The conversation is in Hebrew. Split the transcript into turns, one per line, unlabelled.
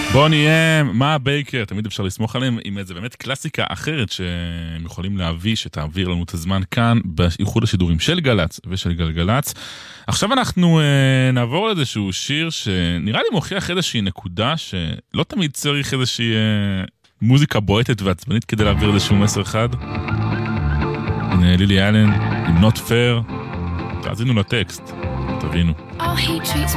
בוני אם, מה בייקר, תמיד אפשר לסמוך עליהם עם איזה באמת קלאסיקה אחרת שהם יכולים להביא, שתעביר לנו את הזמן כאן באיחוד השידורים של גלץ ושל גלגלץ. עכשיו אנחנו נעבור לאיזשהו שיר שנראה לי מוכיח איזושהי נקודה שלא תמיד צריך איזושהי מוזיקה בועטת ועצבנית כדי להעביר איזשהו מסר חד. הנה לילי אלן עם Not Fair, תאזינו לטקסט, תבינו.
Oh, he treats